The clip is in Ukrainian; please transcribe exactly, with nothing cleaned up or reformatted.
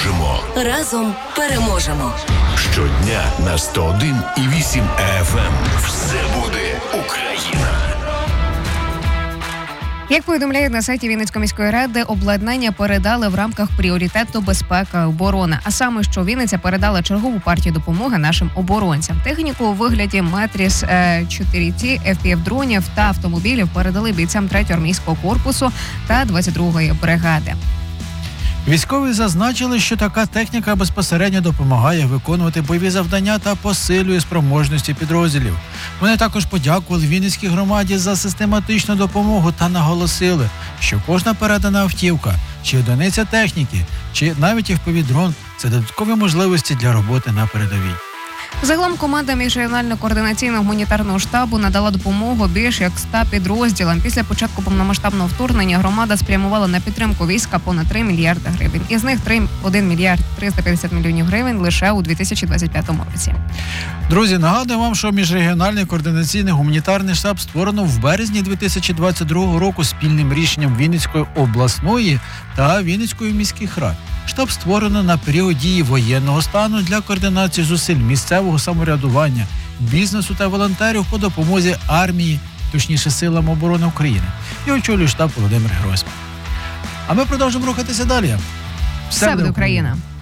допоможемо. Разом переможемо. Щодня на сто один і вісім еф ем. Все буде Україна. Як повідомляють на сайті Вінницької міської ради, обладнання передали в рамках пріоритету безпека і оборони. А саме, що Вінниця передала чергову партію допомоги нашим оборонцям. Техніку у вигляді Метріс чотири ті, еф пі еф-дронів та автомобілів передали бійцям третього армійського корпусу та двадцять другої бригади. Військові зазначили, що така техніка безпосередньо допомагає виконувати бойові завдання та посилює спроможності підрозділів. Вони також подякували Вінницькій громаді за систематичну допомогу та наголосили, що кожна передана автівка, чи одиниця техніки, чи навіть еф пі ві-дрон – це додаткові можливості для роботи на передовій. Загалом команда міжрегіонального координаційного гуманітарного штабу надала допомогу більш як ста підрозділам. Після початку повномасштабного вторгнення громада спрямувала на підтримку війська понад три мільярди гривень. Із них один мільярд триста п'ятдесят мільйонів гривень лише у дві тисячі двадцять п'ятому році. Друзі, нагадую вам, що міжрегіональний координаційний гуманітарний штаб створено в березні дві тисячі двадцять другого року спільним рішенням Вінницької обласної та Вінницької міських рад. Штаб створено на період дії воєнного стану для координації зусиль місцевого самоврядування, бізнесу та волонтерів по допомозі армії, точніше силам оборони України. І очолює штаб Володимир Гройсман. А ми продовжимо рухатися далі. Все буде Україна!